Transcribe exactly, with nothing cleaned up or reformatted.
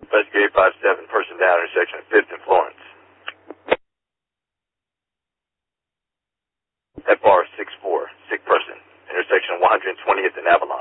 Rescue eight five seven, person down, intersection of fifth and Florence. F R six four, sick person, intersection of one hundred twentieth and Avalon.